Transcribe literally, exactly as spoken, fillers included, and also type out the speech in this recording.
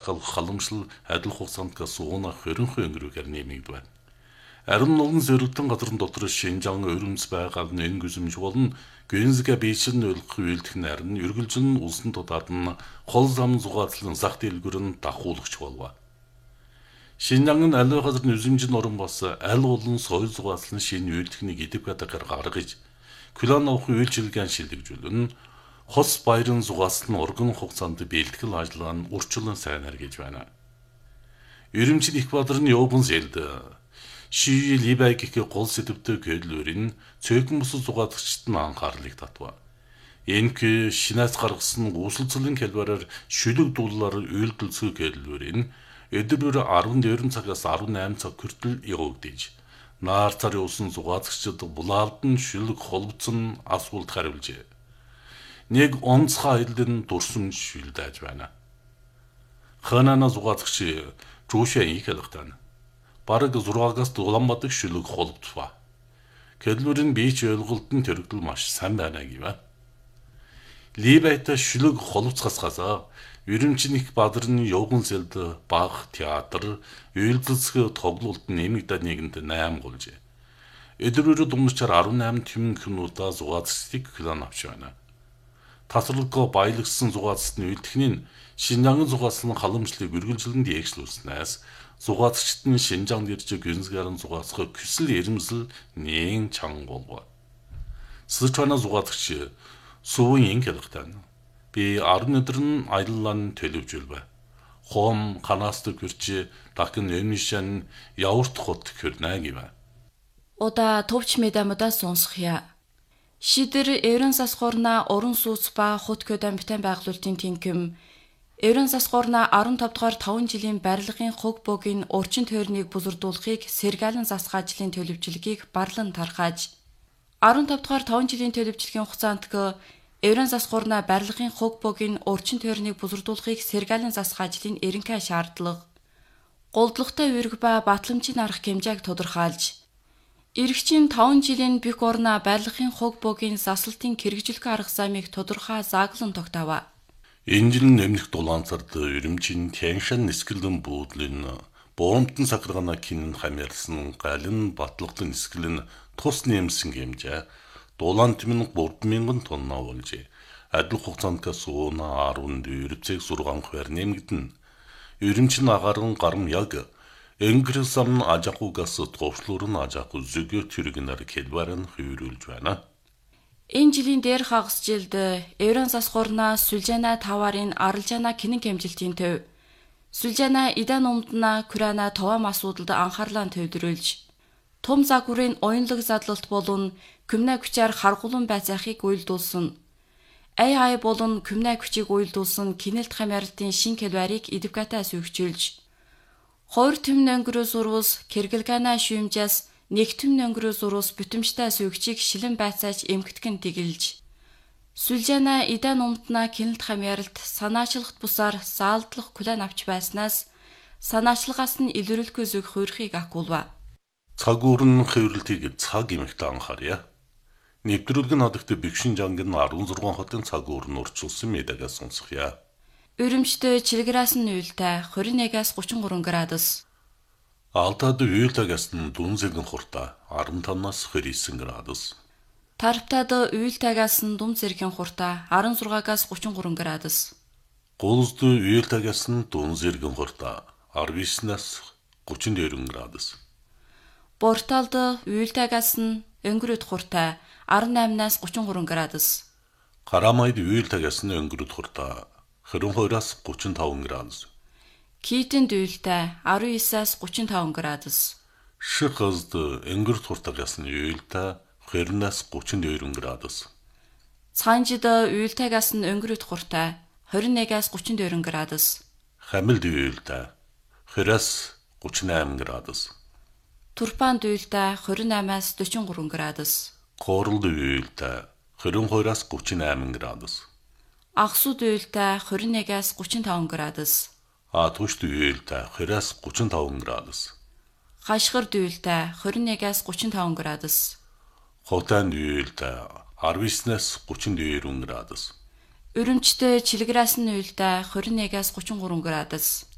калах халамжлал адил хугацаанд гасууна хөрөнхөө өнгөрөөр нэмэгдвэ. Ариун нуган зөрөлтөн газрын дотор Шинжаан өрөмс байгаа энэ гүзэмж болон гүнзгэ бийшин өлөх үйлдэх нарийн үргэлжлэн улсын дотоод нь хол зам зугаацлан зах дэлгүүр нь дахуулагч болов. Шинжаан нь аливаа газрын үзэмжин орон бас аль болон соёл зугаацлан шинэ үйлдэхнийг идэв гадагар гаргаж Кулан авах үйлчилгээн шилжүүлэн хос баярын зугаацлан урган хугацаанд бэлтгэл ажиллагаа нь урчлан сайн харгиж байна. Өрөмчид их бадрын явган зэлд ши либайгих гол сэдвтэй гэрлүүрийн цөөхөн бус зугаацчид нь анхаарлыг татва. Энэк шинээс гаргасан гүйцэлцлийн хэлбэрээр шүлэг дуулаар үйлдэлцүү гэрлүүрийн өдөрөөр арван дөрвөн цагаас арван айм цаг хүртэл явагдаж наар цар явуулсан зугаацчид булаалдан шүлэг холбоцсон асуулт хариулжээ. Нэг онцгой аялын дурсамж шүлдэж байна. Ханана зугаацч Жушаа их хэлэхтэн. Бараг зургаагаас Улаанбаатар шүлэг холбоцва. Гэрлүүрийн бийч ойлголтын төрөгдөл маш сайн байна гэвэ. Либайта шүлэг холбоцгасгасаа Өрөмчник Бадрын явган зэлд баг театр үйлдэлцэх тоглолт нэмэгдээд нэгэнд восемь гулжээ. Өдрөөр думчаар арван eight тэмэн кинодаа зугаацчдыг план авч байна. Тасралгүй баялагсан зугаацны үйлдэхний Шинжаан зугаацлын халамжлалыг үргэлжлэн дээгшлүүлснээс зугаацчид нь Шинжаан дэрж гүнзгэрэн зугаацах хүсэл эрмэлзэл нээн чанга болов. Сычуана зугаацч сувын хэлэхтэн. Би арван өдөр нь аяллаа төлөвжүүлбэ. Хом канаст гүрч дахин эмнишэн яварт хот хөрнэ гэвэ. Ода товч медамудаа сонсхия. Шидэр Эврэн засхорна орон сууц ба хут көдөн битэн байгуулалтын тэнкэм Эврэн засхорна арван тавд дугаар таван жилийн барилгын хуг богийн урчин тойрныг бузурдуулахыг Сэргаалан засах ажлын төлөвчлөгийг барлан тархааж арван тавд дугаар таван жилийн төлөвчлөгийн хугацаанд Эврэн засхорна барилгын хуг богийн урчин тойрныг бузурдуулахыг Сэргаалан засах ажлын эренхай шаардлага голдлоготой үүрэг ба батламжийн арга хэмжээг тодорхойлж Иргэжийн таван жилийн бих орна барилгын хуг богийн засалтын хэрэгжүүлэх арга замыг тодорхой зааглан тогтоова. Энэ жил нэмэх дулаанцард Өрөмчийн Тяншан нисгэлэн буудлын Боомтон сахаргана кинэн хамаарсан галын батлагдлын нисгэлэн тус нэмсэн хэмжээ дулаан тэмнэг гурван мянган тонна болжээ. Адил хугацаанд сууна арван дөрвөн цэг зургаан хуваар нэмэгдэнэ. Өрөмчийн агарын гарам яг Энгэрсам ажахугас товчлуур нь ажаху зүгөө түргэнэр хэлбэрэн хөврүүлж байна. Энэ жилийн дээр хагас жилд Эврэн засхорна Сүлжана таварын аралжана кинэн хэмжилтийн төв. Сүлжана Идан умдна Курана товам асуудалд анхаарлаа төвлөрүүлж том загварын оюунлаг задлалт болон күмнэ хүчээр харгуулан байцаахыг уйлдуулсан. Ай ай болон күмнэ хүчийг уйлдуулсан кинэлт хамааралтын шин хэлбэрийг эдвкатаас өгчүүлж Хоёр төм нөнгөрөөс урвус Киргэлгана шүүмжээс нэг төм нөнгөрөөс урвус бүтэмжтэй сүйгчийг шилэн байцааж эмгтгэн тэгэлж Сүлжана Идан умдна кинэлт хамааралт санаачлагт бусаар заалдлах күлэн авч байснаас санаачлагаас нь илрүүлэхгүй зүг хуурхийг агуулва. Цаг уурн хэврэлтийг цаг эмэгтэй анхаарья. Нэвтрүүлгэн хадагт Бэгшин жангийн арван зургаан хотын цаг уурн урчилсан медагаас сонсхия. Өрөмчтэй чилгэрээс нь уйлтай двадцать однаас тридцать три градус. Алтад уйлтагаас нь дүнзэгэн хурта арван тавнаас двадцать девять градус. Тарптад уйлтагаас нь дүн зэргийн хурта десять шестаас тридцать три градус. Гулсд уйлтагаас нь дүн зэргийн хурта десять девятнаас тридцать deux градус. Борталд уйлтагаас нь өнгөрөд хурта десять восемнаас тридцать три градус. Карамайд уйлтагаас нь өнгөрөд хурта двадцать two-аас тридцать пять градус. Китэнд уйлтай десять девятнаас тридцать пять градус. Шихазд өнгөрт хуртагаас нь уйлтай двадцать-аас тридцать two градус. Цаанжид уйлтайгаас нь өнгөрөд хуртай двадцать one-аас тридцать two градус. Хамилд уйлтай двадцать-аас тридцать восемь градус. Турпанд уйлтай двадцать eight-аас forty three градус. Кооролд уйлтай двадцать two-аас тридцать eight градус. Агсууд уйлтай двадцать one-аас тридцать five градус. Атушд уйлтай двадцать-аас тридцать five градус. Хашгирд уйлтай двадцать one-аас тридцать five градус. Хотанд уйлтай десять-аас тридцать two градус. Өрөмчтэй чилгэрээс нь уйлтай двадцать one-аас тридцать three градус.